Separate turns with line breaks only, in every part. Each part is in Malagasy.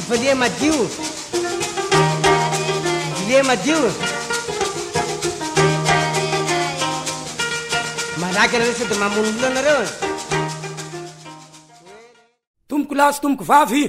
Valia madio. Lia madio. Malaky nareo sady mamonola nareo.
Tomboko lasy tomboko vavy.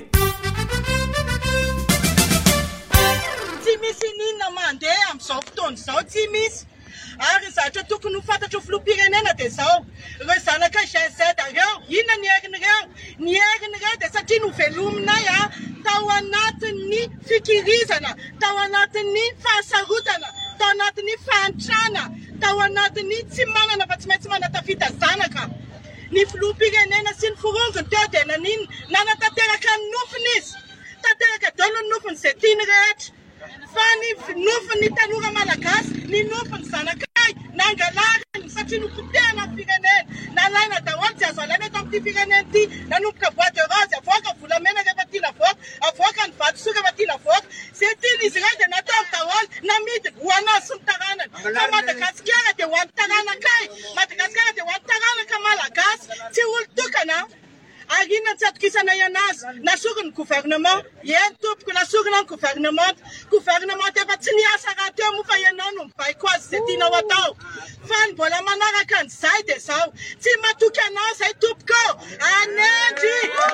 Tsy misy ninona mandeha am'izao fotoana izao, tsy misy. Ary zatra tokony ho fantatro filoham-pirenena dia zao. Ireo zanaka GZ ireo, inona ny herin'ireo? Ny herin'ireo dia satria novelominay tao anatin'ny fikirizana, tao anatin'ny fahasarotana, tao anatin'ny fahantrana, tao anatin'ny tsy manana fa tsy maintsy manatafita zanaka. Ny filoham-pirenena sy ny forongony teo dia nanino? Nanatanteraka ny nofiny izy. Tanteraka daholo ny nofiny izay tiany rehetra. Fa ny nofin'ny tanora malagasy, ny nofin'ny zanakay, nangalarany satria nopotehana ny firenena. Nalaina daholo tsy azo alaina eto amin'ity firenena ity. Nanomboka bois de rose, avoaka ny volamena rehefa tia lavoaka, avoaka ny vatosoa rehefa tia lavoaka. Izay tian'izy ireo dia natao daholo namidy ho anazy sy ny taranany. Fa Madagasikara dia ho an'ny taranakay, Madagasikara dia ho an'ny taranaka malagasy, tsy olo-tokana. Ary inona tsy atokisana ianazy? Nasorony gouvernement, eny tompoko nasorona ny gouvernement. Gouvernement efa tsy niasa raha teo moa fa ianao no mibaiko azy izay tianao atao. Fa ny mbola manaraka an'izay dia zao. Tsy matoky anao izay tompoko, anendy!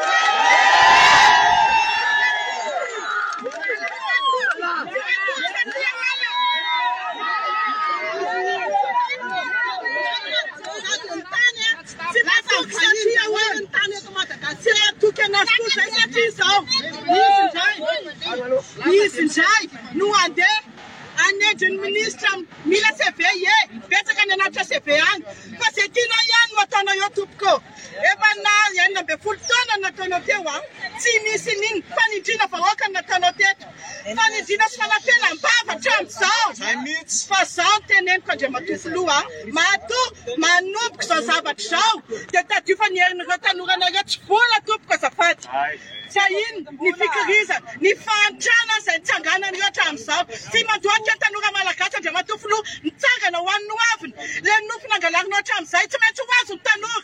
Izy indray no andeha anenjy ny ministra mila CV betsaka ny anatitra CV any fa izay tianao ihany no ataonao eo tompoko. Efa na 12 taona nataonao teo tsy misy nino fanindriana vahoaka no nataonao teto. Fanindriana sy fanampelam-bava hatramin'izao. Fa zao teneniko Andriamatoa manomboka izao zavatra izao dia tadiofa ny herin'ireo tanoranareo tsy vola tompoko azafady. Sa ino ny fikirizana, ny fahantrana izay nitsanganan'ireo hatramin'izao. Tsy mandohatra ny tanora malagasy Andriamatoa nitsangana ho an'ny noaviny. Ilay nofo nangalarinao hatramin'izay tsy maintsy ho azo ny tanora.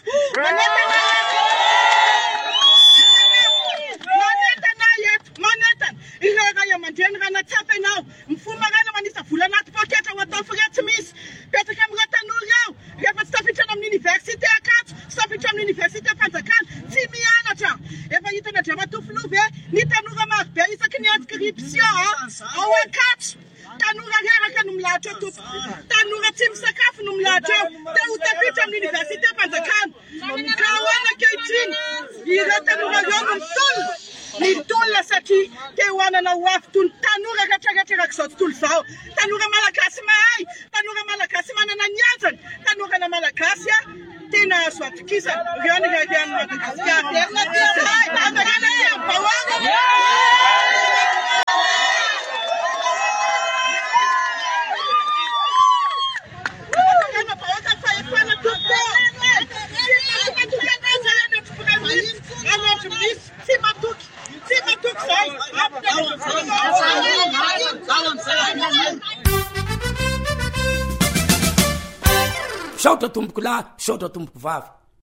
Manentana ireo ray aman-dreny raha natsapa ianao. Mifoha maraina manisa vola anaty pôketra ho atao firy tsy misy. Petraka amin'ireo tanora ao. Rehefa tsy tafitrana amin'ny université Ankatso, tsy tafitra amin'ny université Fanjakana, tsy mianatra. Efa hitan'ny Andriamatoa ve ny tanora marobe isaky ny inscription ao Ankatso. Tanora reraka no milahatra eo tompoko. Tanora tsy misakafo no milahatra eo. Te ho tafitra amin'ny université Fanjakana. Ka ahoana ankehitriny ireo tanora ireo no mitolona. Mitolona satria te ho anana ho avy toy ny tanora rehetrarehetra izao tontolo izao. Tanora malagasy mahay, tanora malagasy manana ny anjany, tanora malagasy tena azo atokisana. Ireo ny reheran'ny Madagasikara.
Saotra tomboko lahy, saotra tomboko vavy.